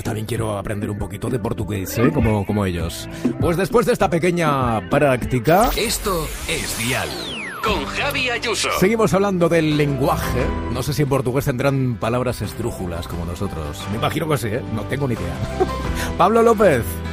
También quiero aprender un poquito de portugués, como ellos. Pues después de esta pequeña práctica... Esto es Dial, con Javi Ayuso. Seguimos hablando del lenguaje. No sé si en portugués tendrán palabras esdrújulas como nosotros. Me imagino que sí, no tengo ni idea. Pablo López.